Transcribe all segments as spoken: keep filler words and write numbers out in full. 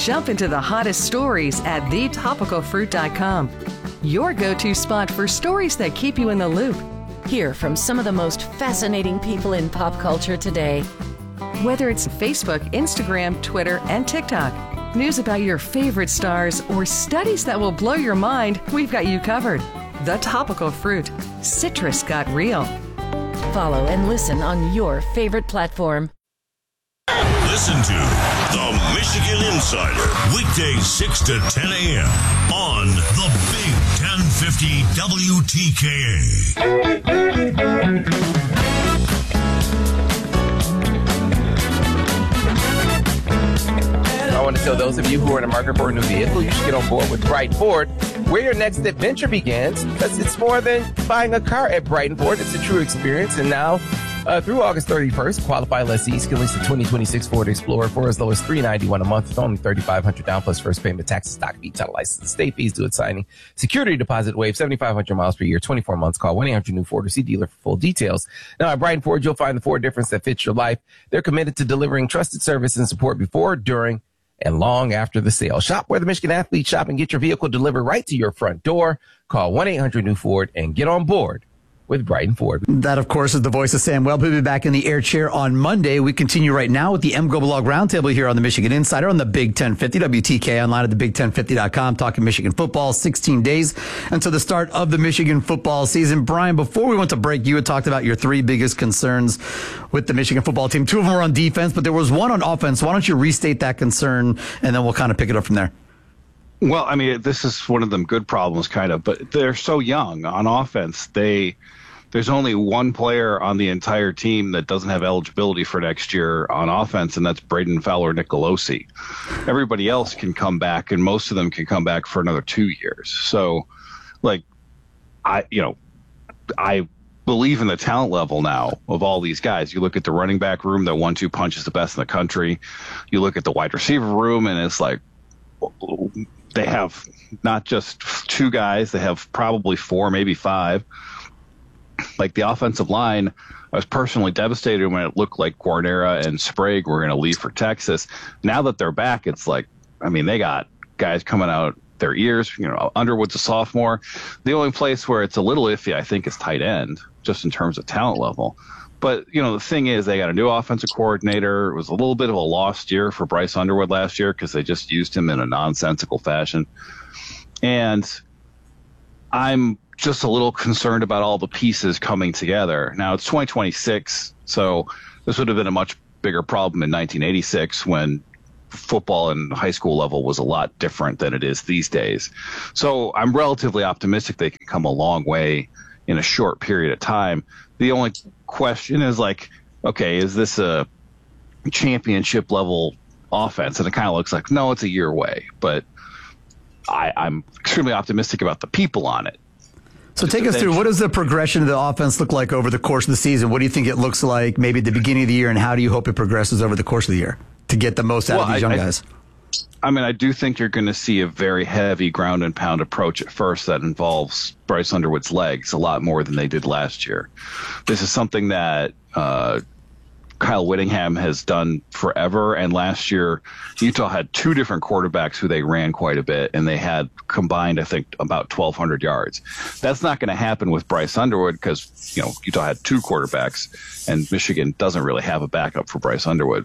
Jump into the hottest stories at the topical fruit dot com. Your go-to spot for stories that keep you in the loop. Hear from some of the most fascinating people in pop culture today. Whether it's Facebook, Instagram, Twitter, and TikTok, news about your favorite stars, or studies that will blow your mind, we've got you covered. The Topical Fruit. Citrus got real. Follow and listen on your favorite platform. Listen to The Michigan Insider, weekdays six to ten a.m. on the Big ten fifty W T K A. I want to tell those of you who are in a market for a new vehicle, you should get on board with Brighton Ford, where your next adventure begins, because it's more than buying a car at Brighton Ford. It's a true experience, and now Uh, through August thirty-first, qualified lessees can lease the twenty twenty-six Ford Explorer for as low as three hundred ninety-one dollars a month with only three thousand five hundred dollars down plus first payment, taxes, stock fee, title license, state fees due at signing. Security deposit waive, seventy-five hundred miles per year, twenty-four months. Call one eight hundred new Ford or see dealer for full details. Now at Brighton Ford, you'll find the Ford difference that fits your life. They're committed to delivering trusted service and support before, during, and long after the sale. Shop where the Michigan athletes shop and get your vehicle delivered right to your front door. Call one eight hundred new Ford and get on board with Brighton Ford. That, of course, is the voice of Sam Webb. He'll be back in the air chair on Monday. We continue right now with the M Go Blog Roundtable here on the Michigan Insider on the Big ten fifty, W T K, online at the big ten fifty dot com, talking Michigan football. sixteen days until the start of the Michigan football season. Brian, before we went to break, you had talked about your three biggest concerns with the Michigan football team. Two of them were on defense, but there was one on offense. Why don't you restate that concern, and then we'll kind of pick it up from there. Well, I mean, this is one of them good problems, kind of, but they're so young on offense. They there's only one player on the entire team that doesn't have eligibility for next year on offense, and that's Braden Fowler-Nicolosi. Everybody else can come back, and most of them can come back for another two years. So, like, I, you know, I believe in the talent level now of all these guys. You look at the running back room, that one two punch is the best in the country. You look at the wide receiver room, and it's like, they have not just two guys, they have probably four, maybe five. Like the offensive line, I was personally devastated when it looked like Guarnera and Sprague were going to leave for Texas. Now that they're back, it's like, I mean, they got guys coming out their ears. You know, Underwood's a sophomore. The only place where it's a little iffy, I think, is tight end, just in terms of talent level. But, you know, the thing is, they got a new offensive coordinator. It was a little bit of a lost year for Bryce Underwood last year because they just used him in a nonsensical fashion. And I'm just a little concerned about all the pieces coming together. Now, it's twenty twenty-six, so this would have been a much bigger problem in nineteen eighty-six when football and high school level was a lot different than it is these days. So I'm relatively optimistic they can come a long way in a short period of time. The only question is, like, okay, is this a championship level offense? And it kind of looks like, no, it's a year away. But I, I'm extremely optimistic about the people on it. So take us through, what does the progression of the offense look like over the course of the season? What do you think it looks like maybe at the beginning of the year, and how do you hope it progresses over the course of the year to get the most out well, of these I, young I, guys? I mean, I do think you're going to see a very heavy ground and pound approach at first that involves Bryce Underwood's legs a lot more than they did last year. This is something that uh, Kyle Whittingham has done forever, and last year Utah had two different quarterbacks who they ran quite a bit, and they had combined, I think, about twelve hundred yards. That's not going to happen with Bryce Underwood because, you know, Utah had two quarterbacks, and Michigan doesn't really have a backup for Bryce Underwood.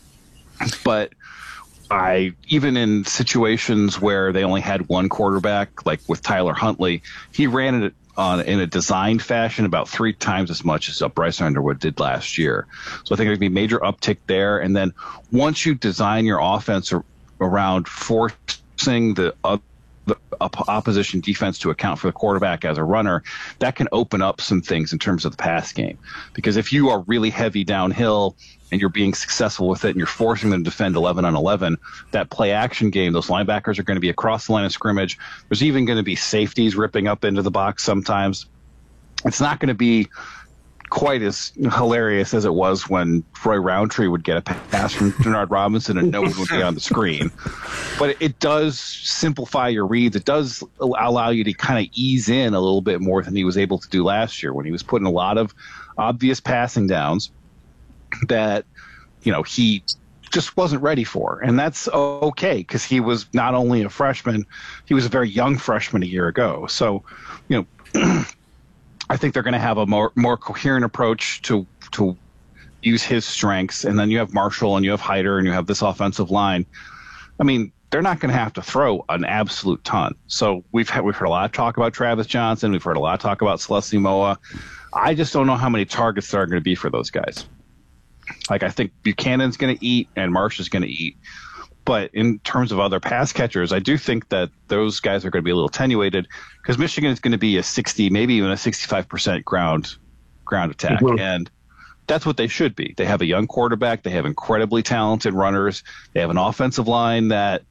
But I, even in situations where they only had one quarterback, like with Tyler Huntley, he ran it on in a designed fashion about three times as much as Bryce Underwood did last year. So I think there'd be a major uptick there. And then once you design your offense around forcing the, uh, the opposition defense to account for the quarterback as a runner, that can open up some things in terms of the pass game. Because if you are really heavy downhill and you're being successful with it and you're forcing them to defend eleven on eleven, that play action game, those linebackers are going to be across the line of scrimmage. There's even going to be safeties ripping up into the box sometimes. It's not going to be quite as hilarious as it was when Roy Roundtree would get a pass from Denard Robinson and no one would be on the screen. But it does simplify your reads. It does allow you to kind of ease in a little bit more than he was able to do last year when he was putting a lot of obvious passing downs that, you know, he just wasn't ready for. And that's okay, because he was not only a freshman, he was a very young freshman a year ago. So, you know, I think they're going to have a more more coherent approach to to use his strengths. And then you have Marshall and you have Hyder and you have this offensive line. I mean, they're not going to have to throw an absolute ton. So we've had, we've heard a lot of talk about Travis Johnson. We've heard a lot of talk about Celeste Moa. I just don't know how many targets there are going to be for those guys. Like, I think Buchanan's going to eat and Marsh is going to eat. But in terms of other pass catchers, I do think that those guys are going to be a little attenuated, because Michigan is going to be a sixty, maybe even a sixty-five percent ground ground attack. Mm-hmm. And that's what they should be. They have a young quarterback. They have incredibly talented runners. They have an offensive line that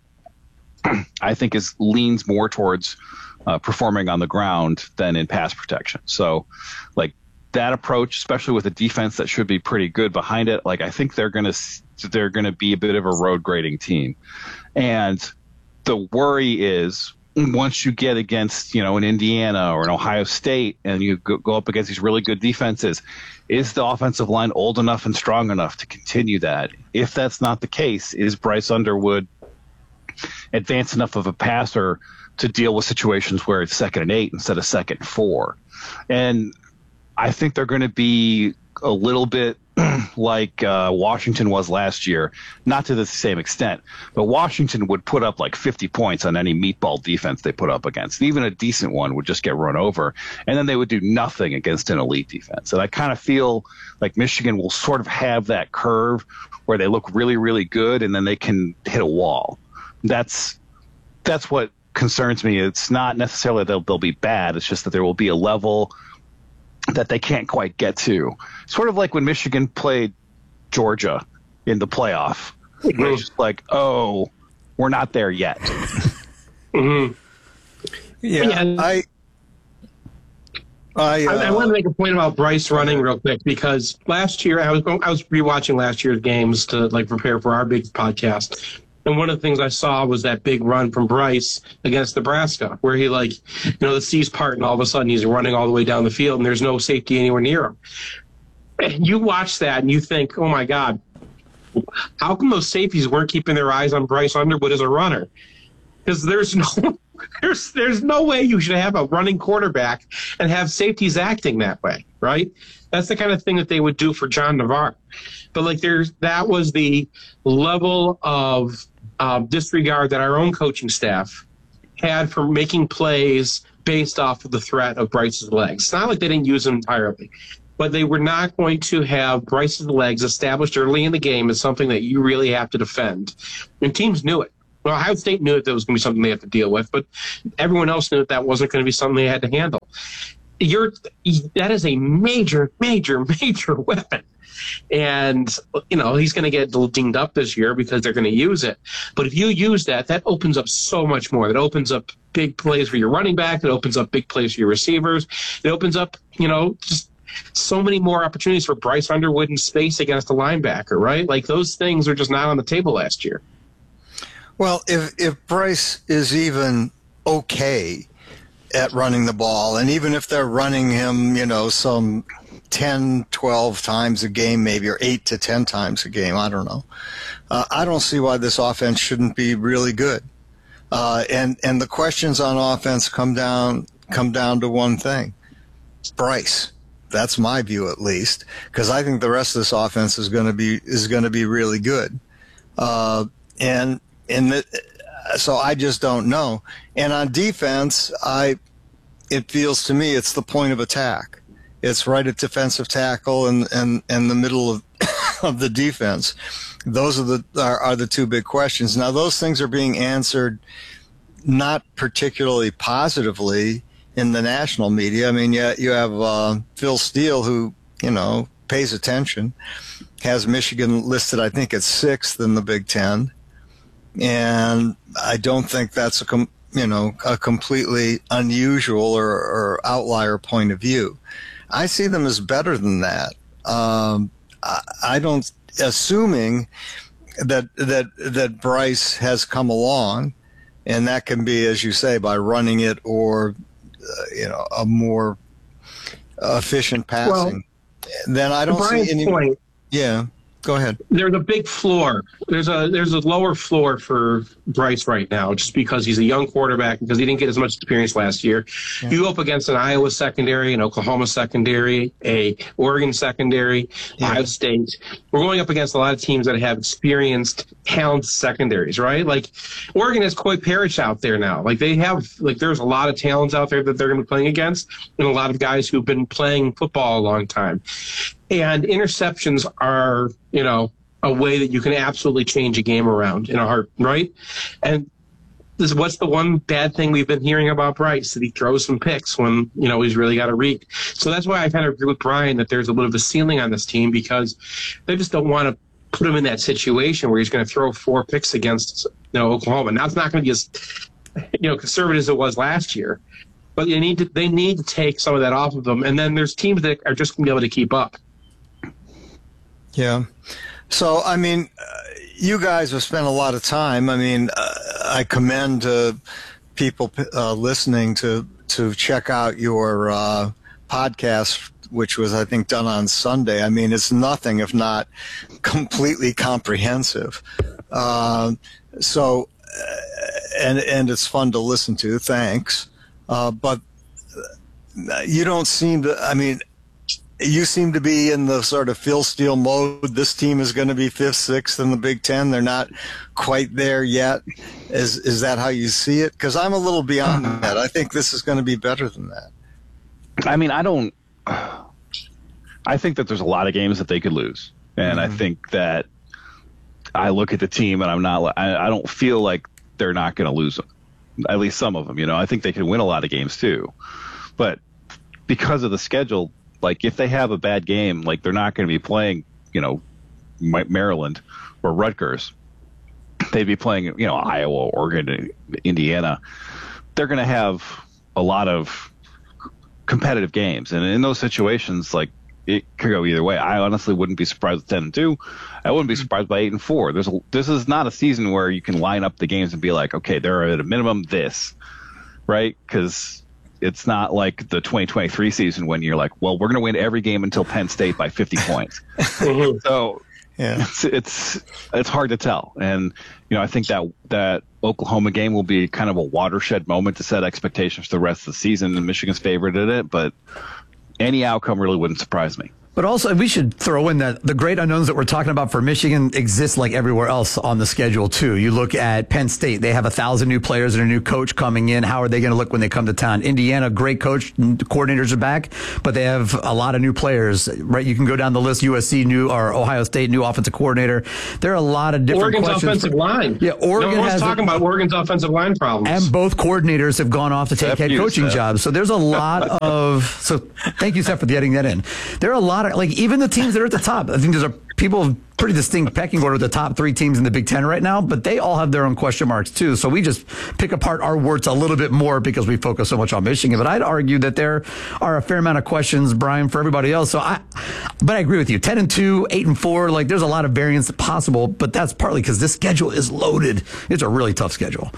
I think is leans more towards uh, performing on the ground than in pass protection. So, like, that approach, especially with a defense that should be pretty good behind it, like, I think they're going to they're going to be a bit of a road grading team. And the worry is, once you get against, you know, an Indiana or an Ohio State and you go, go up against these really good defenses, is the offensive line old enough and strong enough to continue that? If that's not the case, is Bryce Underwood advanced enough of a passer to deal with situations where it's second and eight instead of second and four? And I think they're going to be a little bit like uh, Washington was last year, not to the same extent, but Washington would put up like fifty points on any meatball defense they put up against. And even a decent one would just get run over, and then they would do nothing against an elite defense. And I kind of feel like Michigan will sort of have that curve where they look really, really good, and then they can hit a wall. That's that's what concerns me. It's not necessarily that they'll, they'll be bad. It's just that there will be a level that they can't quite get to. Sort of like when Michigan played Georgia in the playoff. Mm-hmm. It's just like, oh, we're not there yet. Mm-hmm. Yeah, yeah. I, I, uh, I, I want to make a point about Bryce running real quick, because last year I was I was rewatching last year's games to like prepare for our big podcast. And one of the things I saw was that big run from Bryce against Nebraska, where he, like, you know, the seas part and all of a sudden he's running all the way down the field and there's no safety anywhere near him. And you watch that and you think, oh, my God, how come those safeties weren't keeping their eyes on Bryce Underwood as a runner? Because there's no there's there's no way you should have a running quarterback and have safeties acting that way, right? That's the kind of thing that they would do for John Navarre. But, like, there's that was the level of um, disregard that our own coaching staff had for making plays based off of the threat of Bryce's legs. It's not like they didn't use him entirely, but they were not going to have Bryce's legs established early in the game as something that you really have to defend. And teams knew it. Well, Ohio State knew that that was going to be something they had to deal with, but everyone else knew that that wasn't going to be something they had to handle. You're, that is a major, major, major weapon. And, you know, he's going to get a little dinged up this year because they're going to use it. But if you use that, that opens up so much more. That opens up big plays for your running back. It opens up big plays for your receivers. It opens up, you know, just so many more opportunities for Bryce Underwood in space against a linebacker, right? Like, those things are just not on the table last year. Well, if if Bryce is even okay at running the ball, and even if they're running him, you know, some ten, twelve times a game maybe, or eight to ten times a game, I don't know. Uh, I don't see why this offense shouldn't be really good. Uh, and, and the questions on offense come down come down to one thing. Bryce. That's my view, at least, because I think the rest of this offense is going to be is going to be really good. Uh, and and the, so I just don't know. And on defense, I it feels to me it's the point of attack. It's right at defensive tackle and and, and the middle of of the defense. Those are the are, are the two big questions. Now, those things are being answered not particularly positively in the national media. I mean, you, you have uh, Phil Steele, who, you know, pays attention, has Michigan listed, I think, at sixth in the Big Ten. And I don't think that's a, com- you know, a completely unusual or, or outlier point of view. I see them as better than that. Um, I, I don't, assuming that, that, that Bryce has come along, and that can be, as you say, by running it or, Uh, you know, a more efficient passing. Well, then I don't see any. Point, yeah. Go ahead. There's a big floor. There's a there's a lower floor for Bryce right now, just because he's a young quarterback, because he didn't get as much experience last year. Yeah. You go up against an Iowa secondary, an Oklahoma secondary, a Oregon secondary, yeah. Ohio State. We're going up against a lot of teams that have experienced, talented secondaries, right? Like Oregon has Coy Parrish out there now. Like they have, like there's a lot of talents out there that they're going to be playing against, and a lot of guys who've been playing football a long time. And interceptions are, you know, a way that you can absolutely change a game around in a heart, right? And this, what's the one bad thing we've been hearing about Bryce? That he throws some picks when, you know, he's really got to read. So that's why I kind of agree with Brian that there's a little bit of a ceiling on this team, because they just don't want to put him in that situation where he's going to throw four picks against, you know, Oklahoma. Now it's not going to be as, you know, conservative as it was last year, but they need to they need to take some of that off of them. And then there's teams that are just going to be able to keep up. Yeah. So, I mean, uh, you guys have spent a lot of time. I mean, uh, I commend uh, people uh, listening to, to check out your uh, podcast, which was, I think, done on Sunday. I mean, it's nothing if not completely comprehensive. Uh, so, uh, and, and it's fun to listen to. Thanks. Uh, but you don't seem to, I mean, you seem to be in the sort of Phil Steele mode. This team is going to be fifth, sixth in the Big Ten. They're not quite there yet. Is is that how you see it? Because I'm a little beyond that. I think this is going to be better than that. I mean, I don't. I think that there's a lot of games that they could lose, and mm-hmm. I think that I look at the team and I'm not. I, I don't feel like they're not going to lose them. At least some of them. You know, I think they can win a lot of games too, but because of the schedule. Like, if they have a bad game, like, they're not going to be playing, you know, Maryland or Rutgers. They'd be playing, you know, Iowa, Oregon, Indiana. They're going to have a lot of competitive games. And in those situations, like, it could go either way. I honestly wouldn't be surprised with ten and two. I wouldn't be surprised by eight and four. There's a, this is not a season where you can line up the games and be like, okay, they're at a minimum this, right? Because it's not like the twenty twenty-three season when you're like, well, we're going to win every game until Penn State by fifty points. So yeah. it's, it's it's hard to tell. And, you know, I think that that Oklahoma game will be kind of a watershed moment to set expectations for the rest of the season. And Michigan's favored in it, but any outcome really wouldn't surprise me. But also, we should throw in that the great unknowns that we're talking about for Michigan exist like everywhere else on the schedule, too. You look at Penn State. They have a thousand new players and a new coach coming in. How are they going to look when they come to town? Indiana, great coach. Coordinators are back, but they have a lot of new players, right? You can go down the list. U S C, new, or Ohio State, new offensive coordinator. There are a lot of different Oregon's questions. offensive line. Yeah, Oregon no one's has talking a, about Oregon's offensive line problems. And both coordinators have gone off to take Seth head coaching Seth. jobs. So there's a lot of, so thank you, Seth, for getting that in. There are a lot of, like, even the teams that are at the top. I think there's a people of pretty distinct pecking order of the top three teams in the Big Ten right now, but they all have their own question marks too. So we just pick apart our warts a little bit more because we focus so much on Michigan. But I'd argue that there are a fair amount of questions, Brian, for everybody else. So I, but I agree with you. Ten and two, eight and four. Like, there's a lot of variance possible, but that's partly because this schedule is loaded. It's a really tough schedule.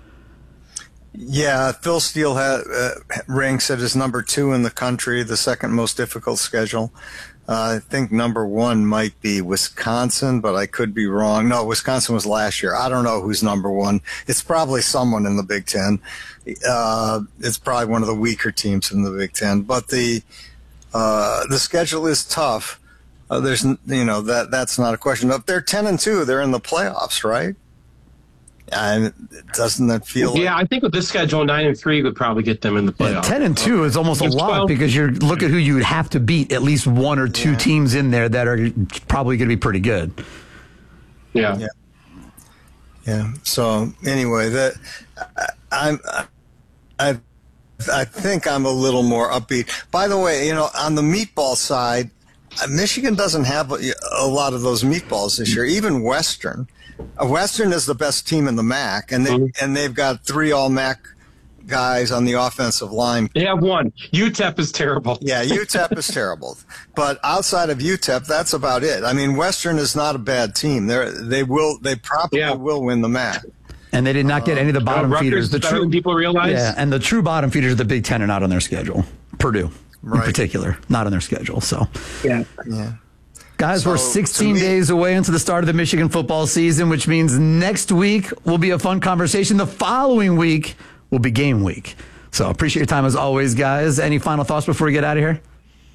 Yeah, Phil Steele ha- uh, ranks it as number two in the country, the second most difficult schedule. Uh, I think number one might be Wisconsin, but I could be wrong. No, Wisconsin was last year. I don't know who's number one. It's probably someone in the Big Ten. Uh, it's probably one of the weaker teams in the Big Ten. But the uh, the schedule is tough. Uh, there's, you know, that that's not a question. If they're ten and two, they're in the playoffs, right? And doesn't that feel like... Yeah, I think with this schedule, nine and three would probably get them in the playoffs. Yeah, ten and two is almost a lot because you look at who you would have to beat. At least one or two yeah. teams in there that are probably going to be pretty good. Yeah, yeah, yeah. So anyway, that I'm, I, I think I'm a little more upbeat. By the way, you know, on the meatball side, Michigan doesn't have a, a lot of those meatballs this year. Even Western. Western is the best team in the M A C, and they mm-hmm. and they've got three all M A C guys on the offensive line. They have one. U T E P is terrible. Yeah, U T E P is terrible. But outside of U T E P, that's about it. I mean, Western is not a bad team. They they will they probably yeah. will win the M A C. And they did not get any of the bottom uh, feeders. The true people realize. Yeah, and the true bottom feeders of the Big Ten are not on their schedule. Purdue, right. in particular, not on their schedule. So yeah, yeah. Guys, So, we're sixteen to me- days away into the start of the Michigan football season, which means next week will be a fun conversation. The following week will be game week. So appreciate your time as always, guys. Any final thoughts before we get out of here?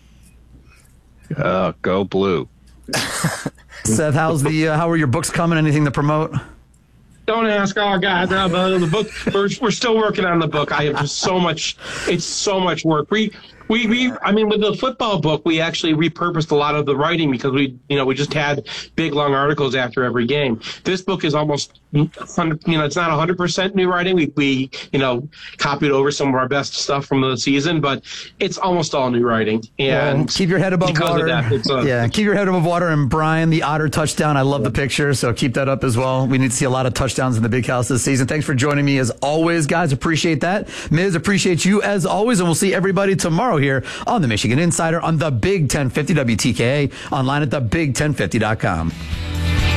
Uh, go blue. Seth, how's the uh, how are your books coming? Anything to promote? Don't ask. Oh God, no, the, the book. We're, we're still working on the book. I have just so much. It's so much work. We we we. I mean, with the football book, we actually repurposed a lot of the writing because we, you know, we just had big long articles after every game. This book is almost, you know, it's not one hundred percent new writing. We we you know copied over some of our best stuff from the season, but it's almost all new writing. And Well, keep your head above because water. Of that, it's a, yeah, keep your head above water. And Brian, the Otter touchdown. I love the picture, so keep that up as well. We need to see a lot of touchdowns in the big house this season. Thanks for joining me as always, guys. Appreciate that. Miz, appreciate you as always, and we'll see everybody tomorrow here on the Michigan Insider on the Big ten fifty W T K A, online at the big ten fifty dot com.